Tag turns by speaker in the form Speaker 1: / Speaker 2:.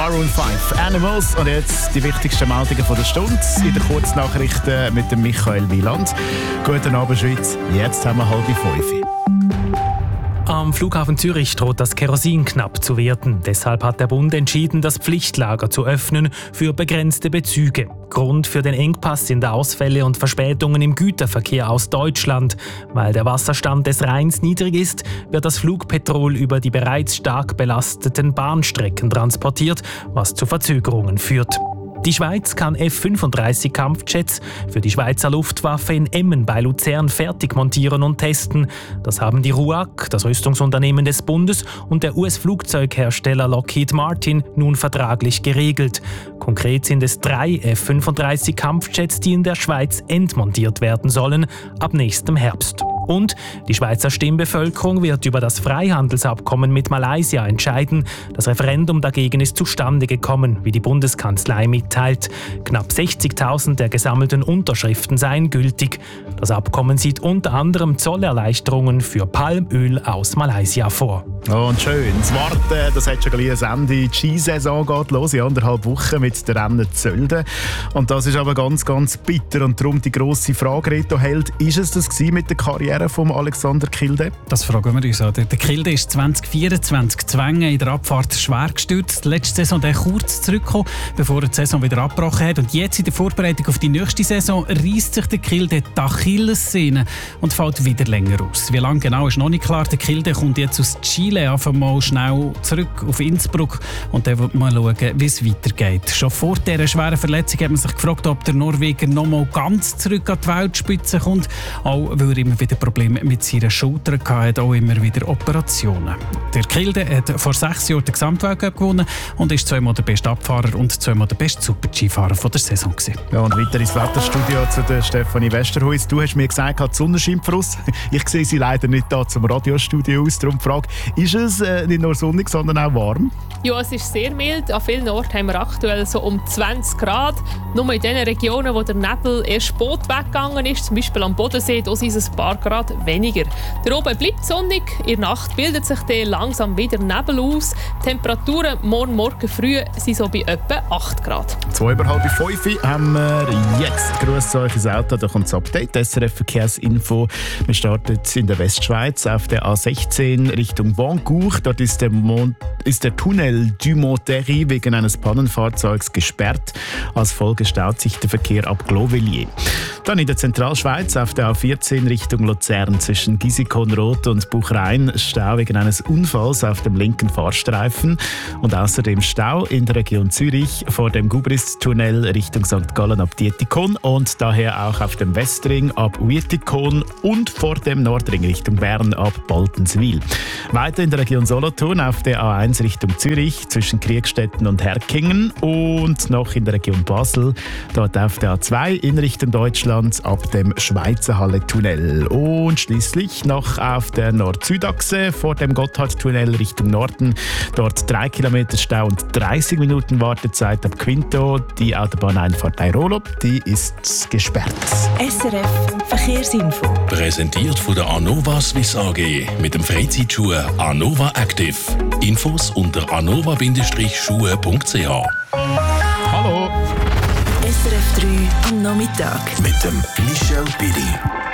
Speaker 1: Maroon 5, Animals. Und jetzt die wichtigsten Meldungen von der Stunde in den Kurznachrichten mit dem Michael Wieland. Guten Abend, Schweiz. Jetzt haben wir 4:30.
Speaker 2: Am Flughafen Zürich droht das Kerosin knapp zu werden. Deshalb hat der Bund entschieden, das Pflichtlager zu öffnen für begrenzte Bezüge. Grund für den Engpass sind Ausfälle und Verspätungen im Güterverkehr aus Deutschland. Weil der Wasserstand des Rheins niedrig ist, wird das Flugpetrol über die bereits stark belasteten Bahnstrecken transportiert, was zu Verzögerungen führt. Die Schweiz kann F-35-Kampfjets für die Schweizer Luftwaffe in Emmen bei Luzern fertig montieren und testen. Das haben die RUAG, das Rüstungsunternehmen des Bundes, und der US-Flugzeughersteller Lockheed Martin nun vertraglich geregelt. Konkret sind es 3 F-35-Kampfjets, die in der Schweiz entmontiert werden sollen, ab nächstem Herbst. Und die Schweizer Stimmbevölkerung wird über das Freihandelsabkommen mit Malaysia entscheiden. Das Referendum dagegen ist zustande gekommen, wie die Bundeskanzlei mitteilt. Knapp 60.000 der gesammelten Unterschriften seien gültig. Das Abkommen sieht unter anderem Zollerleichterungen für Palmöl aus Malaysia vor.
Speaker 1: Und schön, das Warten, das hat schon gleich ein Ende. Die Skisaison geht los in 1,5 Wochen mit den Rennen Zölden. Und das ist aber ganz, ganz bitter. Und darum die grosse Frage, Reto Held, ist es das mit der Karriere von Alexander Kilde?
Speaker 3: Das fragen wir uns. Der Kilde ist 2024 Zwänge in der Abfahrt schwer gestürzt. Letzte Saison der kurz zurückgekommen, bevor er die Saison wieder abgebrochen hat. Und jetzt in der Vorbereitung auf die nächste Saison reißt sich der Kilde die Achillessehne und fällt wieder länger aus. Wie lange genau ist noch nicht klar. Der Kilde kommt jetzt aus Chile einfach mal schnell zurück auf Innsbruck und dann wird man schauen, wie es weitergeht. Schon vor dieser schweren Verletzung hat man sich gefragt, ob der Norweger noch mal ganz zurück an die Weltspitze kommt, auch weil er immer wieder Probleme mit seiner Schulter hatte, auch immer wieder Operationen. Der Kilde hat vor 6 Jahren den Gesamtweltcup gewonnen und ist 2-mal der beste Abfahrer und 2-mal der beste Super-G-Fahrer der Saison gewesen.
Speaker 1: Ja, und weiter ins Wetterstudio zu der Stefanie Westerhuis. Du hast mir gesagt, die Sonne scheint für uns. Ich sehe sie leider nicht da zum Radiostudio aus. Darum die Frage, ist es nicht nur sonnig, sondern auch warm?
Speaker 4: Ja, es ist sehr mild. An vielen Orten haben wir aktuell so um 20 Grad. Nur in den Regionen, wo der Nebel erst spät weggegangen ist, zum Beispiel am Bodensee, da sind es ein paar Grad weniger. Der oben bleibt sonnig. In der Nacht bildet sich dann langsam wieder Nebel aus. Die Temperaturen morgen früh sind so bei etwa 8 Grad.
Speaker 1: 4:30 haben wir jetzt. Grüß euch ins Auto, da kommt das Update. SRF Verkehrsinfo. Wir starten in der Westschweiz auf der A16 Richtung Wancourt. Dort ist der Tunnel du Monterrey wegen eines Pannenfahrzeugs gesperrt. Als Folge staut sich der Verkehr ab Clovellier. Dann in der Zentralschweiz auf der A14 Richtung Luzern zwischen Gisicon-Rot und Buchrein Stau wegen eines Unfalls auf dem linken Fahrstreifen und außerdem Stau in der Region Zürich vor dem Gubrist-Tunnel Richtung St. Gallen ab Dietikon und daher auch auf dem Westring ab Wietikon und vor dem Nordring Richtung Bern ab Boltenswil. Weiter in der Region Solothurn auf der A1 Richtung Zürich zwischen Kriegstetten und Herkingen und noch in der Region Basel, dort auf der A2 in Richtung Deutschland ab dem Schweizerhalle-Tunnel. Und schließlich noch auf der Nord-Süd-Achse vor dem Gotthardtunnel Richtung Norden. Dort 3 Kilometer Stau und 30 Minuten Wartezeit ab Quinto. Die Autobahneinfahrt bei Rolo, die ist gesperrt.
Speaker 5: SRF Verkehrsinfo.
Speaker 6: Präsentiert von der Anova Swiss AG mit dem Freizeitschuh Anova Active. Infos unter anova-schuhe.ch.
Speaker 1: Hallo!
Speaker 5: SRF 3 am Nachmittag.
Speaker 6: Mit dem Michel Piri.